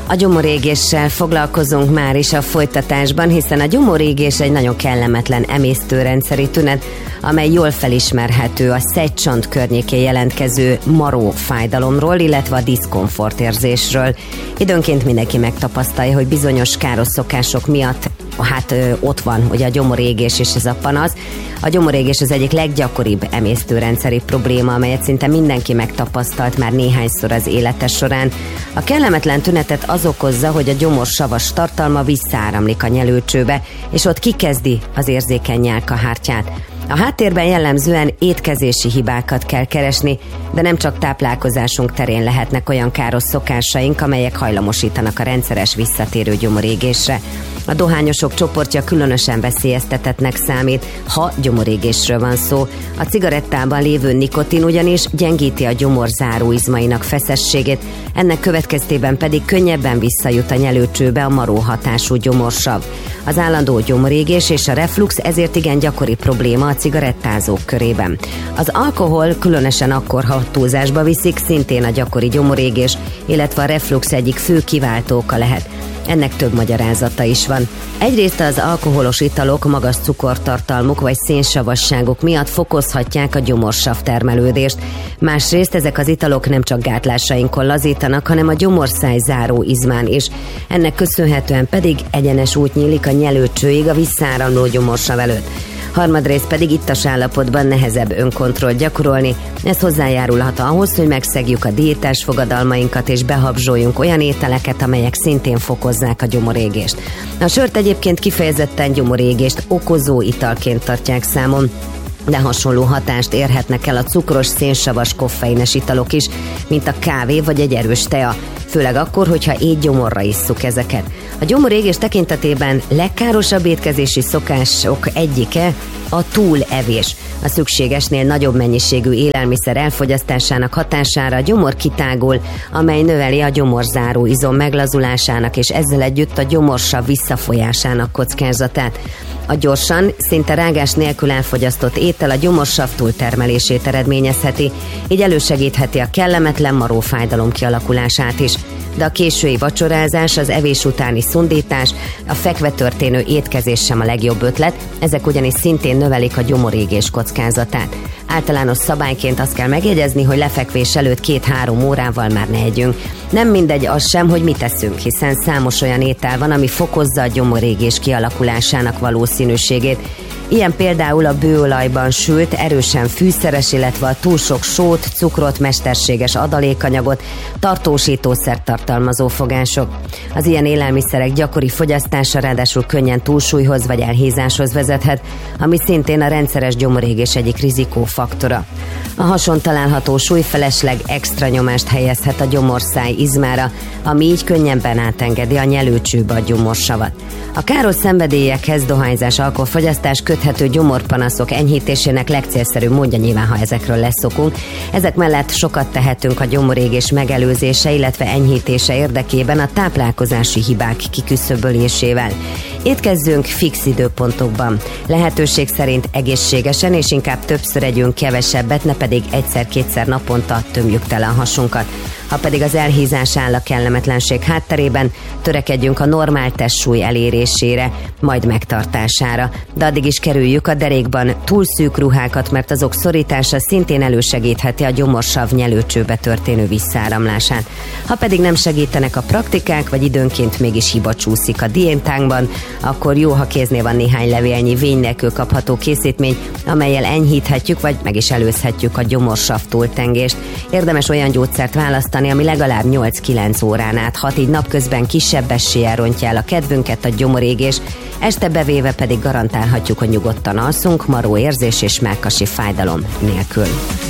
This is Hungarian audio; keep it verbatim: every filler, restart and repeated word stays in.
A gyomorégéssel foglalkozunk már is a folytatásban, hiszen a gyomorégés egy nagyon kellemetlen emésztőrendszeri tünet, amely jól felismerhető a szegycsont környékén jelentkező maró fájdalomról, illetve a diszkomfortérzésről. Időnként mindenki megtapasztalja, hogy bizonyos káros szokások miatt hát ö, ott van ugye a gyomorégés és ez a panasz. A gyomorégés az egyik leggyakoribb emésztőrendszeri probléma, amelyet szinte mindenki megtapasztalt már néhányszor az élete során. A kellemetlen tünetet az okozza, hogy a gyomor savas tartalma visszaáramlik a nyelőcsőbe, és ott kikezdi az érzékeny nyálkahártyát. A háttérben jellemzően étkezési hibákat kell keresni, de nem csak táplálkozásunk terén lehetnek olyan káros szokásaink, amelyek hajlamosítanak a rendszeres visszatérő gyomorégésre. A dohányosok csoportja különösen veszélyeztetettnek számít, ha gyomorégésről van szó. A cigarettában lévő nikotin ugyanis gyengíti a gyomor záróizmainak feszességét, ennek következtében pedig könnyebben visszajut a nyelőcsőbe a maró hatású gyomorsav. Az állandó gyomorégés és a reflux ezért igen gyakori probléma a cigarettázók körében. Az alkohol, különösen akkor, ha túlzásba viszik, szintén a gyakori gyomorégés, illetve a reflux egyik fő kiváltó oka lehet. Ennek több magyarázata is van. Egyrészt az alkoholos italok magas cukortartalmuk vagy szénsavasságok miatt fokozhatják a gyomorsav termelődést. Másrészt ezek az italok nem csak gátlásainkon lazítanak, hanem a gyomorszáj záró izmán is. Ennek köszönhetően pedig egyenes út nyílik a nyelőcsőig a visszáramló gyomorsav előtt. Harmadrészt pedig ittas állapotban nehezebb önkontrollt gyakorolni, ez hozzájárulhat ahhoz, hogy megszegjük a diétás fogadalmainkat és behabzsoljunk olyan ételeket, amelyek szintén fokozzák a gyomorégést. A sört egyébként kifejezetten gyomorégést okozó italként tartják számon, de hasonló hatást érhetnek el a cukros, szénsavas, koffeines italok is, mint a kávé vagy egy erős tea, főleg akkor, hogyha étgyomorra isszuk ezeket. A gyomorégés tekintetében legkárosabb étkezési szokások egyike a túlevés. A szükségesnél nagyobb mennyiségű élelmiszer elfogyasztásának hatására a gyomor kitágul, amely növeli a gyomorzáró izom meglazulásának és ezzel együtt a gyomorsav visszafolyásának kockázatát. A gyorsan, szinte rágás nélkül elfogyasztott étel a gyomorsav túltermelését eredményezheti, így elősegítheti a kellemetlen marófájdalom kialakulását is. De a késői vacsorázás, az evés utáni szundítás, a fekve történő étkezés sem a legjobb ötlet, ezek ugyanis szintén növelik a gyomorégés kockázatát. Általános szabályként azt kell megjegyezni, hogy lefekvés előtt két-három órával már ne együnk. Nem mindegy az sem, hogy mit eszünk, hiszen számos olyan étel van, ami fokozza a gyomorégés kialakulásának valószínűségét. Ilyen például a bőolajban sült, erősen fűszeres, illetve a túl sok sót, cukrot, mesterséges adalékanyagot, tartósítószert tartalmazó fogások. Az ilyen élelmiszerek gyakori fogyasztása ráadásul könnyen túlsúlyhoz vagy elhízáshoz vezethet, ami szintén a rendszeres gyomorégés egyik rizikófaktora. A hason található súly felesleg extra nyomást helyezhet a gyomorszáj izmára, ami így könnyebben átengedi a nyelőcsőbe a gyomorsavat. A káros szenvedélyekhez dohányzás, alkoholfogyasztás köthető gyomorpanaszok enyhítésének legcélszerűbb módja nyilván, ha ezekről leszokunk. Ezek mellett sokat tehetünk a gyomorégés megelőzése, illetve enyhítése érdekében a táplálkozási hibák kiküszöbölésével. Étkezzünk fix időpontokban. Lehetőség szerint egészségesen, és inkább többször együnk kevesebbet, ne pedig egyszer-kétszer naponta tömjük tele a hasunkat. Ha pedig az elhízás áll a kellemetlenség hátterében, törekedjünk a normál testsúly elérésére, majd megtartására. De addig is kerüljük a derékban túl szűk ruhákat, mert azok szorítása szintén elősegítheti a gyomorsav nyelőcsőbe történő visszáramlását. Ha pedig nem segítenek a praktikák, vagy időnként mégis hiba csúszik a diétánkban, akkor jó, ha kéznél van néhány levélnyi vény nélkül kapható készítmény, amellyel enyhíthetjük, vagy meg is előzhetjük a gyomorsav túltengést. Érdemes olyan gyógyszert választani, ami legalább nyolc-kilenc órán át hat, így napközben kisebb eséllyel rontja el a kedvünket a gyomorégés, este bevéve pedig garantálhatjuk, hogy nyugodtan alszunk, maró érzés és mellkasi fájdalom nélkül.